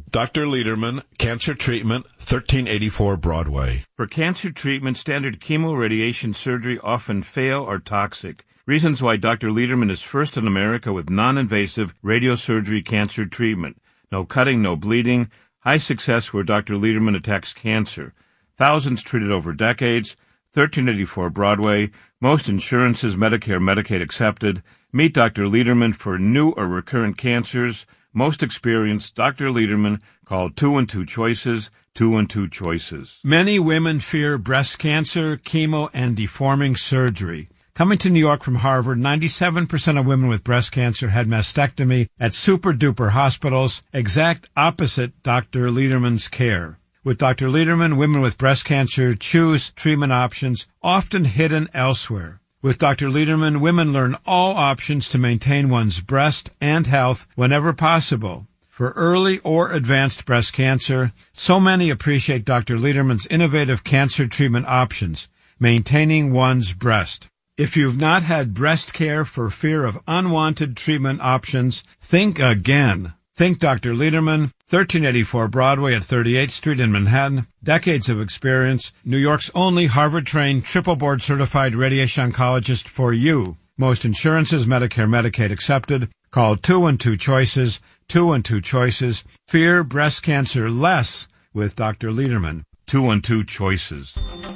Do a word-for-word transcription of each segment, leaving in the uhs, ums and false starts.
Doctor Lederman, Cancer Treatment, thirteen eighty-four Broadway. For cancer treatment, standard chemoradiation surgery often fail or toxic. Reasons why Doctor Lederman is first in America with non-invasive radiosurgery cancer treatment. No cutting, no bleeding. High success where Doctor Lederman attacks cancer. Thousands treated over decades. thirteen eighty-four Broadway. Most insurances, Medicare, Medicaid accepted. Meet Doctor Lederman for new or recurrent cancers. Most experienced, Doctor Lederman. Call two and two choices, two and two choices. Many women fear breast cancer, chemo, and deforming surgery. Coming to New York from Harvard, ninety-seven percent of women with breast cancer had mastectomy at super-duper hospitals, exact opposite Doctor Lederman's care. With Doctor Lederman, women with breast cancer choose treatment options often hidden elsewhere. With Doctor Lederman, women learn all options to maintain one's breast and health whenever possible. For early or advanced breast cancer, so many appreciate Doctor Lederman's innovative cancer treatment options, maintaining one's breast. If you've not had breast care for fear of unwanted treatment options, think again. Think Doctor Lederman, thirteen eighty-four Broadway at thirty-eighth Street in Manhattan. Decades of experience. New York's only Harvard-trained, triple-board certified radiation oncologist for you. Most insurances, Medicare, Medicaid accepted. Call two and two choices, two and two choices. Fear breast cancer less with Doctor Lederman. Two and two choices.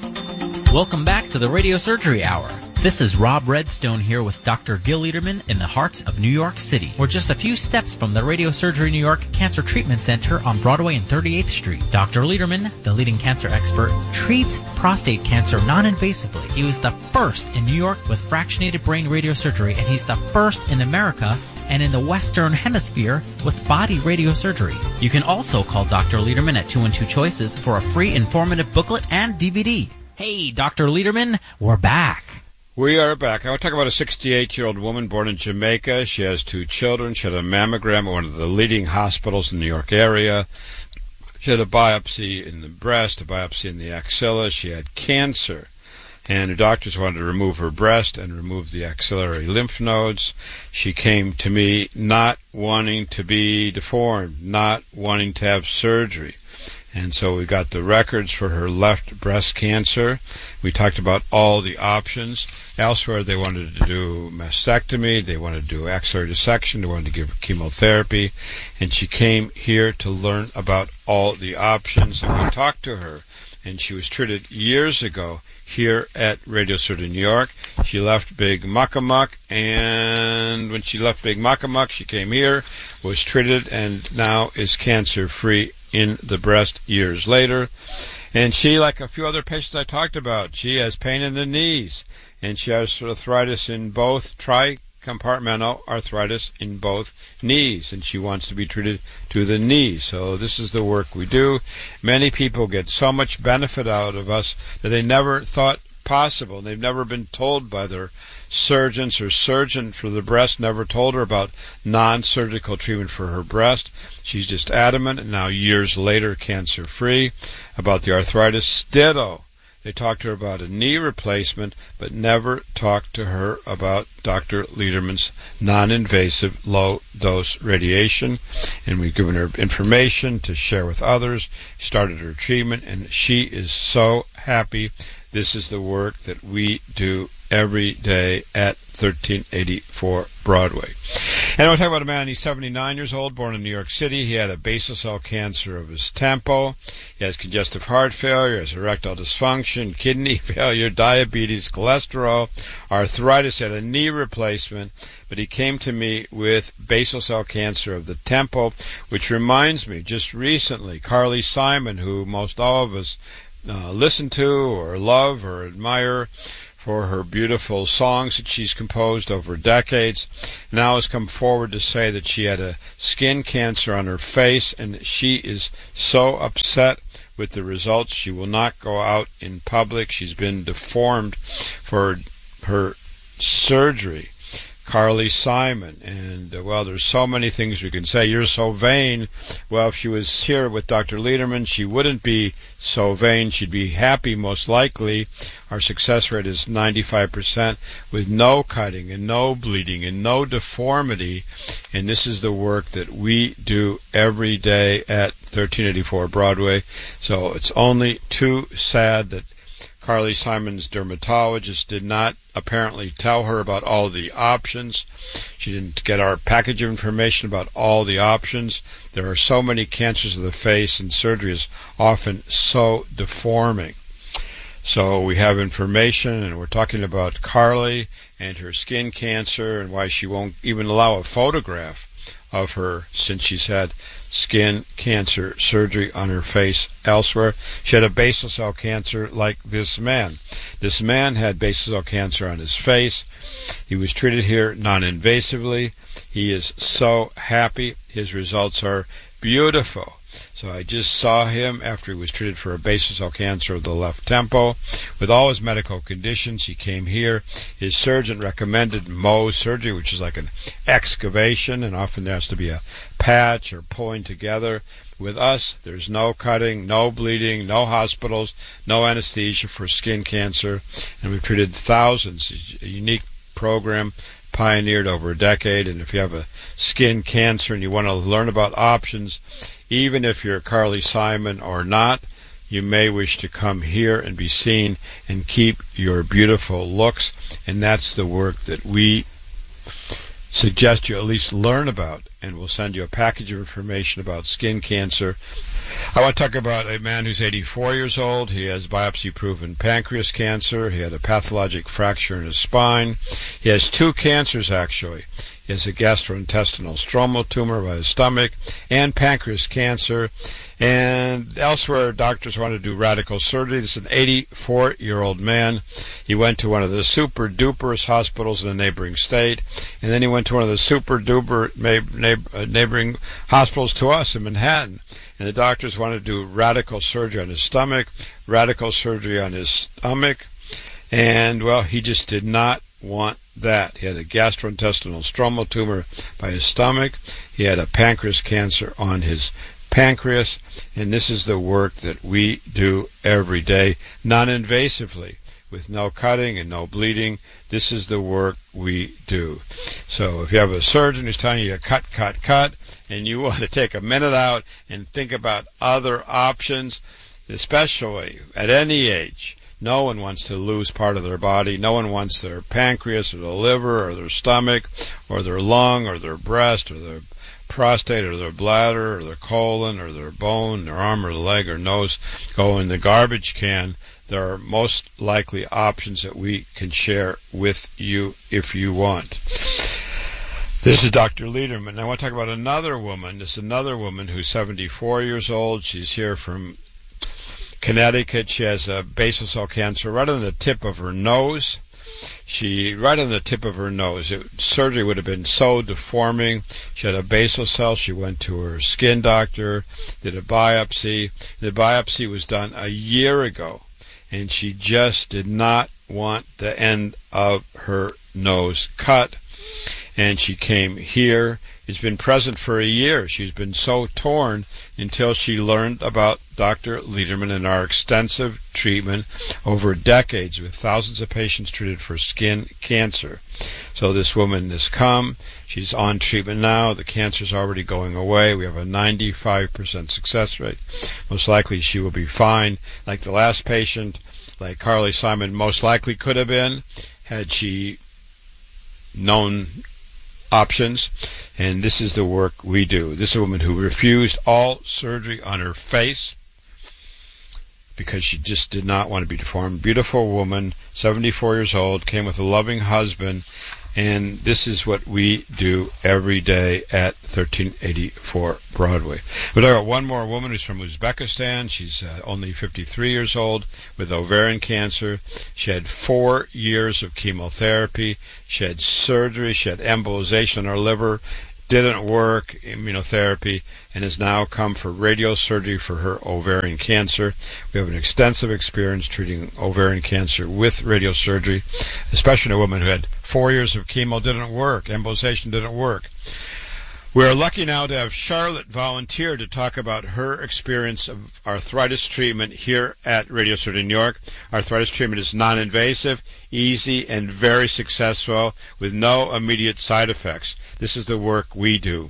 Welcome back to the Radio Surgery Hour. This is Rob Redstone here with Doctor Gil Lederman in the heart of New York City. We're just a few steps from the Radio Surgery New York Cancer Treatment Center on Broadway and thirty-eighth Street. Doctor Lederman, the leading cancer expert, treats prostate cancer non-invasively. He was the first in New York with fractionated brain radiosurgery, and he's the first in America and in the Western Hemisphere with body radiosurgery. You can also call Doctor Lederman at two and two choices for a free informative booklet and D V D. Hey, Doctor Lederman, we're back. We are back. I want to talk about a sixty-eight-year-old woman born in Jamaica. She has two children. She had a mammogram at one of the leading hospitals in the New York area. She had a biopsy in the breast, a biopsy in the axilla. She had cancer. And her doctors wanted to remove her breast and remove the axillary lymph nodes. She came to me not wanting to be deformed, not wanting to have surgery. And so we got the records for her left breast cancer. We talked about all the options. Elsewhere, they wanted to do mastectomy. They wanted to do axillary dissection. They wanted to give her chemotherapy. And she came here to learn about all the options. And we talked to her. And she was treated years ago here at Radio Surgery New York. She left Big Muckamuck. And when she left Big Muckamuck, she came here, was treated, and now is cancer-free in the breast years later. And she, like a few other patients I talked about, she has pain in the knees, and she has arthritis in both, tricompartmental arthritis in both knees, and she wants to be treated to the knees. So this is the work we do. Many people get so much benefit out of us that they never thought possible. They've never been told by their surgeons or surgeon for the breast never told her about non-surgical treatment for her breast. She's just adamant, and now years later, cancer-free. About the arthritis, ditto. They talked to her about a knee replacement, but never talked to her about Doctor Lederman's non-invasive low-dose radiation. And we've given her information to share with others, started her treatment, and she is so happy. This is the work that we do every day at thirteen eighty-four Broadway. And I want to talk about a man, he's seventy-nine years old, born in New York City. He had a basal cell cancer of his temple. He has congestive heart failure, has erectile dysfunction, kidney failure, diabetes, cholesterol, arthritis, had a knee replacement. But he came to me with basal cell cancer of the temple, which reminds me, just recently, Carly Simon, who most all of us uh, listen to or love or admire for her beautiful songs that she's composed over decades, now has come forward to say that she had a skin cancer on her face, and she is so upset with the results. She will not go out in public. She's been deformed for her surgery Carly Simon. And, uh, well, there's so many things we can say. You're so vain. Well, if she was here with Doctor Lederman, she wouldn't be so vain. She'd be happy, most likely. Our success rate is ninety-five percent with no cutting and no bleeding and no deformity. And this is the work that we do every day at thirteen eighty-four Broadway. So it's only too sad that Carly Simon's dermatologist did not apparently tell her about all the options. She didn't get our package of information about all the options. There are so many cancers of the face, and surgery is often so deforming. So we have information, and we're talking about Carly and her skin cancer and why she won't even allow a photograph of her since she's had skin cancer surgery on her face elsewhere. She had a basal cell cancer like this man. This man had basal cell cancer on his face. He was treated here non-invasively. He is so happy. His results are beautiful. So I just saw him after he was treated for a basal cell cancer of the left temple. With all his medical conditions, he came here. His surgeon recommended Mohs surgery, which is like an excavation, and often there has to be a patch or pulling together. With us, there's no cutting, no bleeding, no hospitals, no anesthesia for skin cancer, and we've treated thousands. It's a unique program pioneered over a decade, and if you have a skin cancer and you want to learn about options, even if you're Carly Simon or not, you may wish to come here and be seen and keep your beautiful looks, and that's the work that we suggest you at least learn about, and we'll send you a package of information about skin cancer. I want to talk about a man who's eighty-four years old. He has biopsy-proven pancreas cancer. He had a pathologic fracture in his spine. He has two cancers, actually. He has a gastrointestinal stromal tumor by his stomach and pancreas cancer. And elsewhere, doctors want to do radical surgery. This is an eighty-four-year-old man. He went to one of the super-duperest hospitals in a neighboring state, and then he went to one of the super-duper neighboring hospitals to us in Manhattan. And the doctors wanted to do radical surgery on his stomach, radical surgery on his stomach, and, well, he just did not want that. He had a gastrointestinal stromal tumor by his stomach. He had a pancreas cancer on his pancreas, and this is the work that we do every day, non-invasively, with no cutting and no bleeding. This is the work we do. So if you have a surgeon who's telling you to cut, cut, cut, and you want to take a minute out and think about other options, especially at any age, no one wants to lose part of their body. No one wants their pancreas or their liver or their stomach or their lung or their breast or their prostate or their bladder or their colon or their bone, their arm or leg or nose go in the garbage can. There are most likely options that we can share with you if you want. This is Doctor Lederman. I want to talk about another woman. This is another woman who's seventy-four years old. She's here from Connecticut. She has a basal cell cancer right on the tip of her nose. She, right on the tip of her nose. It, surgery would have been so deforming. She had a basal cell. She went to her skin doctor, did a biopsy. The biopsy was done a year ago, and she just did not want the end of her nose cut. And she came here. It's been present for a year. She's been so torn until she learned about Doctor Lederman and our extensive treatment over decades with thousands of patients treated for skin cancer. So this woman has come. She's on treatment now. The cancer's already going away. We have a ninety-five percent success rate. Most likely she will be fine. Like the last patient, like Carly Simon most likely could have been had she known options, and this is the work we do. This is a woman who refused all surgery on her face because she just did not want to be deformed. Beautiful woman, seventy-four years old, came with a loving husband, and this is what we do every day at thirteen eighty-four Broadway. We're talking about one more woman who's from Uzbekistan. She's uh, only fifty-three years old with ovarian cancer. She had four years of chemotherapy. She had surgery. She had embolization on her liver. didn't work, immunotherapy, and has now come for radiosurgery for her ovarian cancer. We have an extensive experience treating ovarian cancer with radiosurgery, especially a woman who had four years of chemo, didn't work, embolization didn't work. We are lucky now to have Charlotte volunteer to talk about her experience of arthritis treatment here at Radiosurgery New York. Arthritis treatment is non-invasive, easy, and very successful with no immediate side effects. This is the work we do.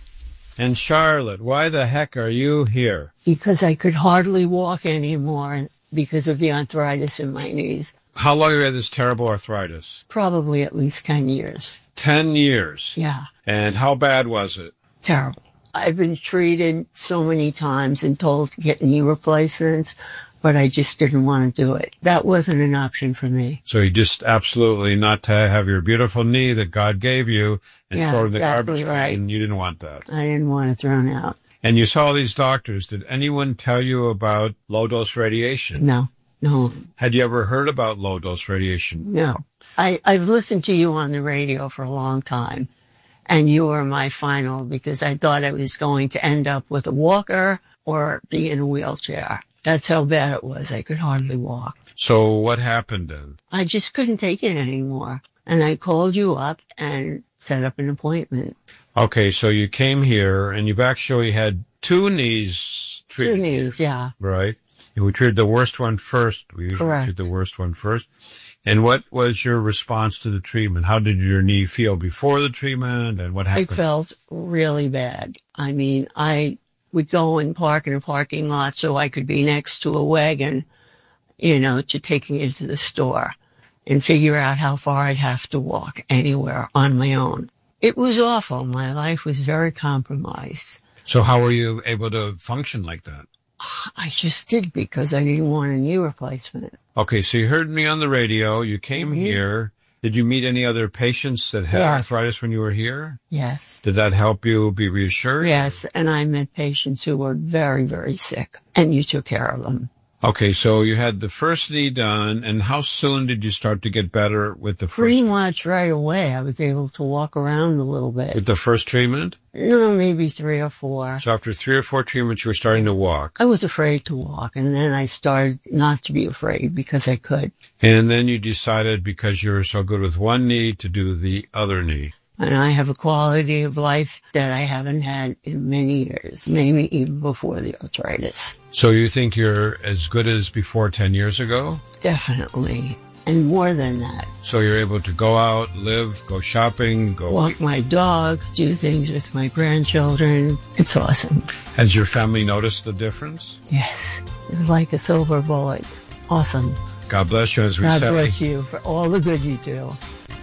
And Charlotte, why the heck are you here? Because I could hardly walk anymore because of the arthritis in my knees. How long have you had this terrible arthritis? Probably at least ten years. Ten years? Yeah. And how bad was it? Terrible. I've been treated so many times and told to get knee replacements, but I just didn't want to do it. That wasn't an option for me. So you just absolutely not to have your beautiful knee that God gave you and Yeah, throw it in the exactly garbage right. can, and you didn't want that. I didn't want it thrown out. And you saw these doctors. Did anyone tell you about low-dose radiation? No, no, Had you ever heard about low-dose radiation? no. I, I've listened to you on the radio for a long time, and you were my final because I thought I was going to end up with a walker or be in a wheelchair. That's how bad it was. I could hardly walk. So what happened then? I just couldn't take it anymore. And I called you up and set up an appointment. Okay, so you came here, and you've actually had two knees Two treated. knees, yeah. Right. And we treated the worst one first. We usually Correct. treat the worst one first. And what was your response to the treatment? How did your knee feel before the treatment, and what I happened? felt really bad. I mean, I would go and park in a parking lot so I could be next to a wagon, you know, to take me into the store and figure out how far I'd have to walk anywhere on my own. It was awful. My life was very compromised. So how were you able to function like that? I just did because I didn't want a knee replacement. Okay, so you heard me on the radio. You came Mhm. here. Did you meet any other patients that had Yes. arthritis when you were here? Yes. Did that help you be reassured? Yes, and I met patients who were very, very sick, and you took care of them. Okay, so you had the first knee done, and how soon did you start to get better with the first Pretty much right away, I was able to walk around a little bit. with the first treatment? No, maybe three or four. So after three or four treatments, you were starting to walk. I was afraid to walk, and then I started not to be afraid because I could. And then you decided, because you were so good with one knee, to do the other knee. And I have a quality of life that I haven't had in many years, maybe even before the arthritis. So you think you're as good as before ten years ago? Definitely. And more than that. So you're able to go out, live, go shopping, go... Walk my dog, do things with my grandchildren. It's awesome. Has your family noticed the difference? Yes. It's like a silver bullet. Awesome. God bless you as we God say. bless you for all the good you do.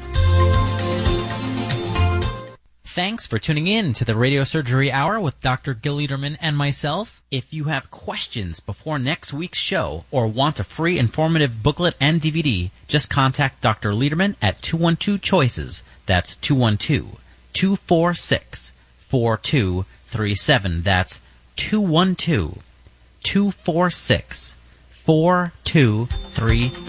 Thanks for tuning in to the Radio Surgery Hour with Doctor Gil Liederman and myself. If you have questions before next week's show or want a free informative booklet and D V D, just contact Doctor Liederman at two one two choices. That's two one two, two four six, four two three seven. That's two one two, two four six, four two three seven.